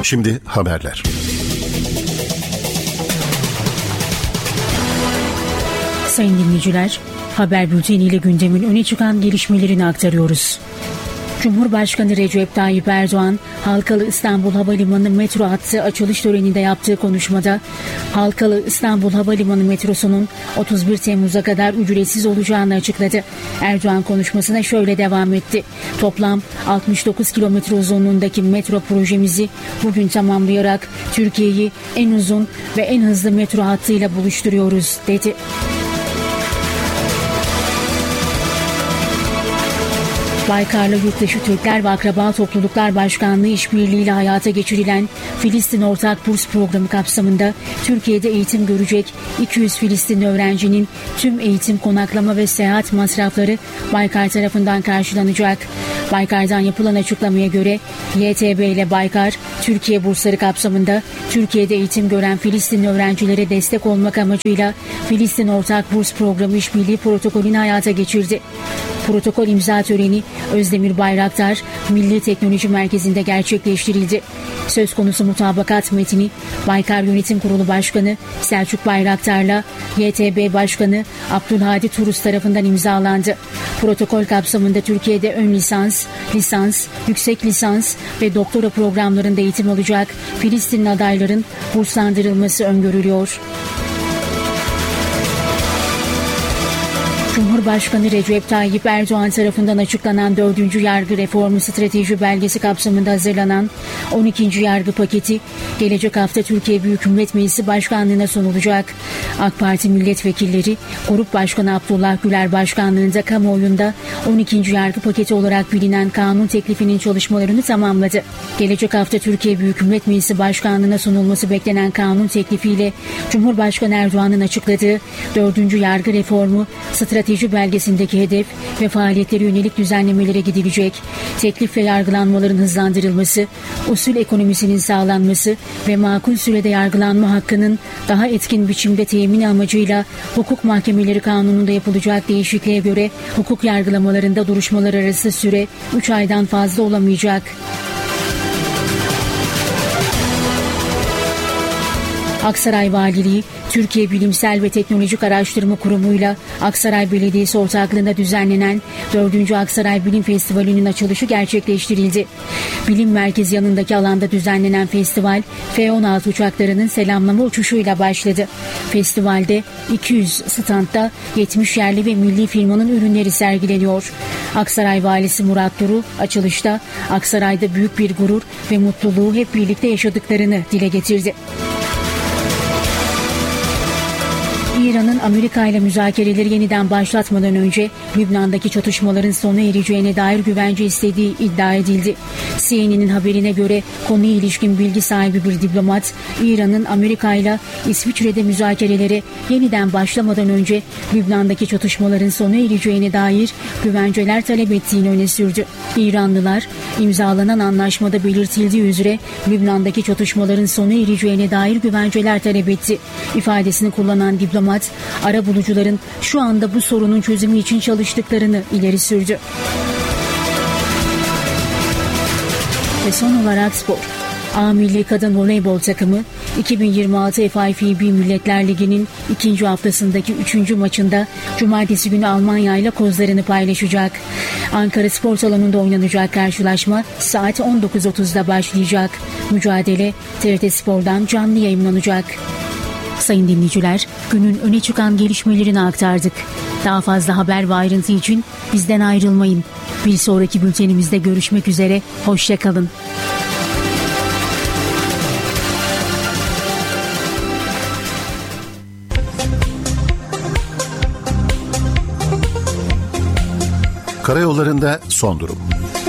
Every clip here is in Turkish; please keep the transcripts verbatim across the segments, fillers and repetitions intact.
Şimdi haberler. Sayın dinleyiciler, haber bülteniyle gündemin öne çıkan gelişmelerini aktarıyoruz. Cumhurbaşkanı Recep Tayyip Erdoğan, Halkalı İstanbul Havalimanı metro hattı açılış töreninde yaptığı konuşmada, Halkalı İstanbul Havalimanı metrosunun otuz bir Temmuz'a kadar ücretsiz olacağını açıkladı. Erdoğan konuşmasına şöyle devam etti. Toplam altmış dokuz kilometre uzunluğundaki metro projemizi bugün tamamlayarak Türkiye'yi en uzun ve en hızlı metro hattıyla buluşturuyoruz, dedi. Baykar'la Yurtdışı Türkler ve Akraba Topluluklar Başkanlığı işbirliğiyle hayata geçirilen Filistin Ortak Burs Programı kapsamında Türkiye'de eğitim görecek iki yüz Filistinli öğrencinin tüm eğitim, konaklama ve seyahat masrafları Baykar tarafından karşılanacak. Baykar'dan yapılan açıklamaya göre Y T B ile Baykar, Türkiye bursları kapsamında Türkiye'de eğitim gören Filistinli öğrencilere destek olmak amacıyla Filistin Ortak Burs Programı işbirliği protokolünü hayata geçirdi. Protokol imza töreni Özdemir Bayraktar Milli Teknoloji Merkezi'nde gerçekleştirildi. Söz konusu mutabakat metni Baykar Yönetim Kurulu Başkanı Selçuk Bayraktar'la Y T B Başkanı Abdülhadi Turus tarafından imzalandı. Protokol kapsamında Türkiye'de ön lisans, lisans, yüksek lisans ve doktora programlarında eğitim alacak Filistinli adayların burslandırılması öngörülüyor. Cumhurbaşkanı Recep Tayyip Erdoğan tarafından açıklanan dördüncü Yargı Reformu Strateji Belgesi kapsamında hazırlanan on ikinci Yargı Paketi gelecek hafta Türkiye Büyük Millet Meclisi Başkanlığı'na sunulacak. AK Parti milletvekilleri Grup Başkanı Abdullah Güler Başkanlığı'nda kamuoyunda on ikinci Yargı Paketi olarak bilinen kanun teklifinin çalışmalarını tamamladı. Gelecek hafta Türkiye Büyük Millet Meclisi Başkanlığı'na sunulması beklenen kanun teklifiyle Cumhurbaşkanı Erdoğan'ın açıkladığı dördüncü Yargı Reformu Strateji Strateji belgesindeki hedef ve faaliyetlere yönelik düzenlemelere gidilecek. Teklif ve yargılanmaların hızlandırılması, usul ekonomisinin sağlanması ve makul sürede yargılanma hakkının daha etkin biçimde temini amacıyla hukuk mahkemeleri kanununda yapılacak değişikliğe göre hukuk yargılamalarında duruşmalar arası süre üç aydan fazla olamayacak. Aksaray Valiliği, Türkiye Bilimsel ve Teknolojik Araştırma Kurumu'yla Aksaray Belediyesi ortaklığında düzenlenen dördüncü Aksaray Bilim Festivali'nin açılışı gerçekleştirildi. Bilim Merkezi yanındaki alanda düzenlenen festival, F on altı uçaklarının selamlama uçuşuyla başladı. Festivalde iki yüz standta yetmiş yerli ve milli firmanın ürünleri sergileniyor. Aksaray Valisi Murat Duru açılışta Aksaray'da büyük bir gurur ve mutluluğu hep birlikte yaşadıklarını dile getirdi. İran'ın Amerika ile müzakereleri yeniden başlatmadan önce Lübnan'daki çatışmaların sona ereceğine dair güvence istediği iddia edildi. C N N'in haberine göre konuya ilişkin bilgi sahibi bir diplomat, İran'ın Amerika ile İsviçre'de müzakerelere yeniden başlamadan önce Lübnan'daki çatışmaların sona ereceğine dair güvenceler talep ettiğini öne sürdü. İranlılar, imzalanan anlaşmada belirtildiği üzere Lübnan'daki çatışmaların sona ereceğine dair güvenceler talep etti. İfadesini kullanan diplomat, arabulucuların şu anda bu sorunun çözümü için çalıştıklarını ileri sürdü. Ve son olarak spor. A Milli Kadın Voleybol takımı iki bin yirmi altı F I F B Milletler Ligi'nin ikinci haftasındaki üçüncü maçında Cumartesi günü Almanya ile kozlarını paylaşacak. Ankara Spor Salonu'nda oynanacak karşılaşma saat on dokuz otuzda başlayacak. Mücadele T R T Spor'dan canlı yayınlanacak. Sayın dinleyiciler, günün öne çıkan gelişmelerini aktardık. Daha fazla haber ve ayrıntı için bizden ayrılmayın. Bir sonraki bültenimizde görüşmek üzere, hoşça kalın. Karayollarında son durum.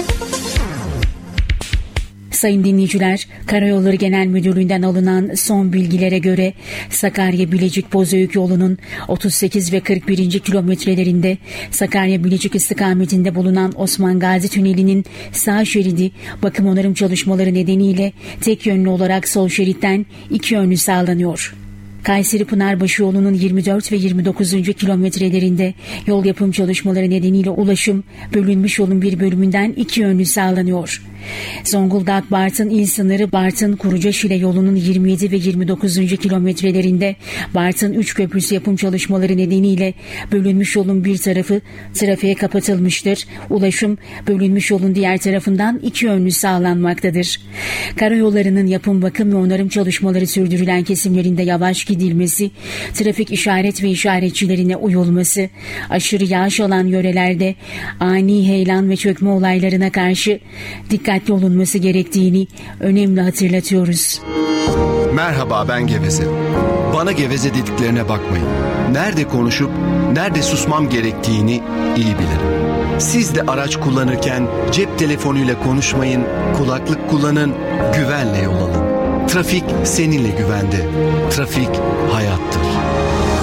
Sayın dinleyiciler, Karayolları Genel Müdürlüğü'nden alınan son bilgilere göre Sakarya-Bilecik-Bozüyük yolunun otuz sekiz ve kırk birinci kilometrelerinde Sakarya-Bilecik istikametinde bulunan Osman Gazi Tüneli'nin sağ şeridi bakım onarım çalışmaları nedeniyle tek yönlü olarak sol şeritten iki yönlü sağlanıyor. Kayseri-Pınarbaşı yolunun yirmi dört ve yirmi dokuzuncu kilometrelerinde yol yapım çalışmaları nedeniyle ulaşım bölünmüş yolun bir bölümünden iki yönlü sağlanıyor. Zonguldak-Bartın il sınırı Bartın-Kuruca-Şile yolunun yirmi yedi ve yirmi dokuzuncu kilometrelerinde Bartın üç köprüsü yapım çalışmaları nedeniyle bölünmüş yolun bir tarafı trafiğe kapatılmıştır. Ulaşım bölünmüş yolun diğer tarafından iki yönlü sağlanmaktadır. Karayollarının yapım, bakım ve onarım çalışmaları sürdürülen kesimlerinde yavaş gidilmesi, trafik işaret ve işaretçilerine uyulması, aşırı yağış alan yörelerde ani heyelan ve çökme olaylarına karşı dikkatli olunması gerektiğini önemli hatırlatıyoruz. Merhaba, ben Geveze. Bana geveze dediklerine bakmayın. Nerede konuşup nerede susmam gerektiğini iyi bilirim. Siz de araç kullanırken cep telefonuyla konuşmayın, kulaklık kullanın, güvenle yol alın. Trafik seninle güvende. Trafik hayattır.